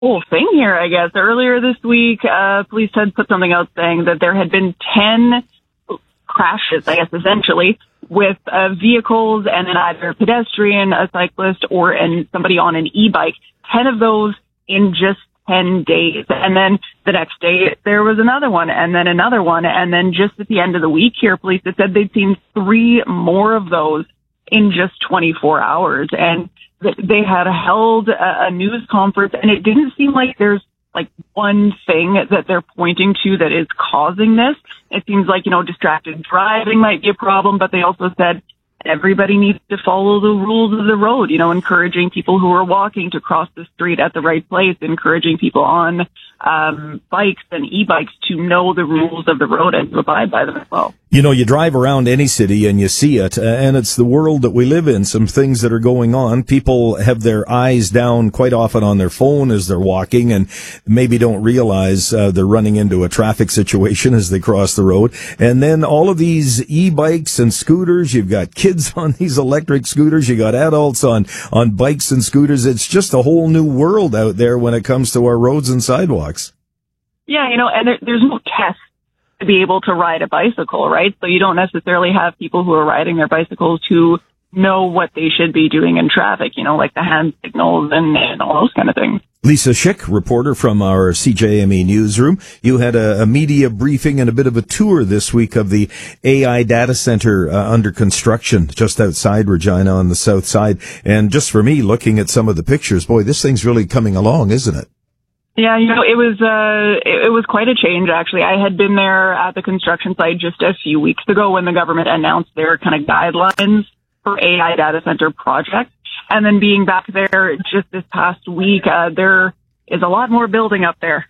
whole thing here, I guess. Earlier this week, police had put something out saying that there had been 10 crashes, I guess, essentially, with vehicles and then either a pedestrian, a cyclist, or somebody on an e-bike. 10 of those in just 10 days. And then the next day, there was another one, and then another one. And then just at the end of the week here, police had said they'd seen 3 more of those in just 24 hours. And they had held a news conference, and it didn't seem like there's like one thing that they're pointing to that is causing this. It seems like, distracted driving might be a problem, but they also said everybody needs to follow the rules of the road, encouraging people who are walking to cross the street at the right place, encouraging people on bikes and e-bikes to know the rules of the road and to abide by them as well. You drive around any city and you see it, and it's the world that we live in, some things that are going on. People have their eyes down quite often on their phone as they're walking and maybe don't realize they're running into a traffic situation as they cross the road. And then all of these e-bikes and scooters, you've got kids on these electric scooters, you got adults on bikes and scooters. It's just a whole new world out there when it comes to our roads and sidewalks. Yeah, and there's no test to be able to ride a bicycle, right? So you don't necessarily have people who are riding their bicycles who know what they should be doing in traffic, like the hand signals and all those kind of things. Lisa Schick, reporter from our CJME newsroom. You had a media briefing and a bit of a tour this week of the AI data center under construction just outside Regina on the south side. And just for me, looking at some of the pictures, boy, this thing's really coming along, isn't it? Yeah, it was quite a change, actually. I had been there at the construction site just a few weeks ago when the government announced their kind of guidelines for AI data center projects. And then being back there just this past week, there is a lot more building up there.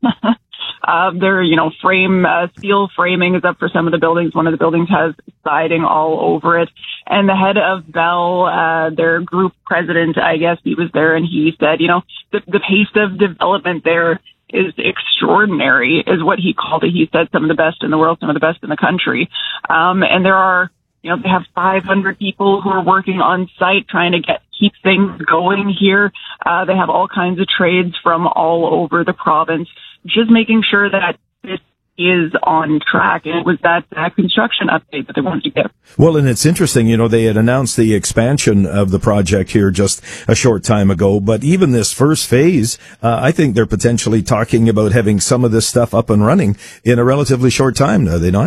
Steel framing is up for some of the buildings. One of the buildings has siding all over it. And the head of Bell, their group president, I guess he was there, and he said, the pace of development there is extraordinary, is what he called it. He said some of the best in the world, some of the best in the country. And there are, they have 500 people who are working on site trying to keep things going here. They have all kinds of trades from all over the province, just making sure that this is on track. And it was that construction update that they wanted to give. Well, and it's interesting, they had announced the expansion of the project here just a short time ago. But even this first phase, I think they're potentially talking about having some of this stuff up and running in a relatively short time, are they not?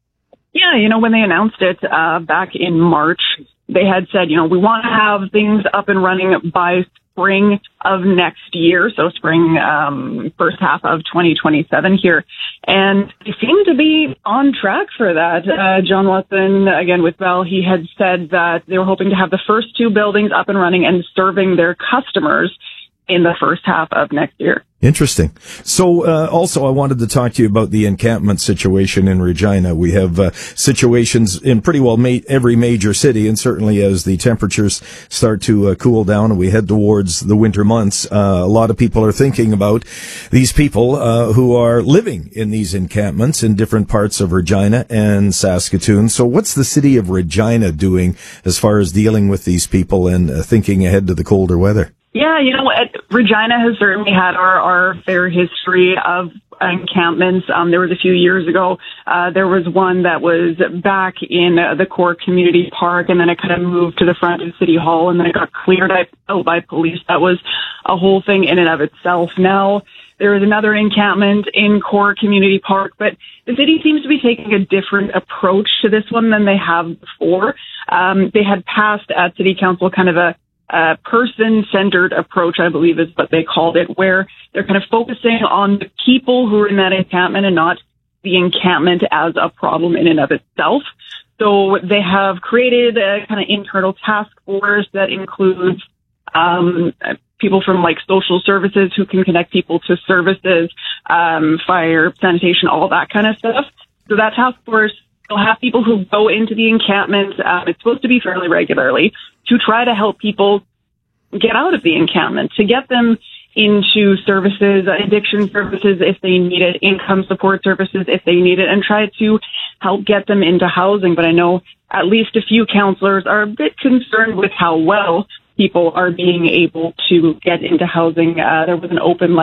Yeah, when they announced it back in March, they had said, we want to have things up and running by spring of next year, so spring, first half of 2027 here. And they seem to be on track for that. John Watson, again with Bell, he had said that they were hoping to have the first 2 buildings up and running and serving their customers in the first half of next year. Interesting. So, also I wanted to talk to you about the encampment situation in Regina. We have situations in pretty well every major city, and certainly as the temperatures start to cool down and we head towards the winter months, a lot of people are thinking about these people who are living in these encampments in different parts of Regina and Saskatoon. So what's the city of Regina doing as far as dealing with these people and thinking ahead to the colder weather? Yeah, Regina has certainly had our fair history of encampments. There was a few years ago, there was one that was back in the core community park, and then it kind of moved to the front of City Hall, and then it got cleared out by police. That was a whole thing in and of itself. Now, there is another encampment in core community park, but the city seems to be taking a different approach to this one than they have before. They had passed at City Council kind of a person-centered approach, I believe is what they called it, where they're kind of focusing on the people who are in that encampment and not the encampment as a problem in and of itself. So they have created a kind of internal task force that includes people from like social services who can connect people to services, fire, sanitation, all that kind of stuff. So that task force will have people who go into the encampment. It's supposed to be fairly regularly to try to help people get out of the encampment, to get them into services, addiction services if they need it, income support services if they need it, and try to help get them into housing. But I know at least a few counselors are a bit concerned with how well people are being able to get into housing. There was an open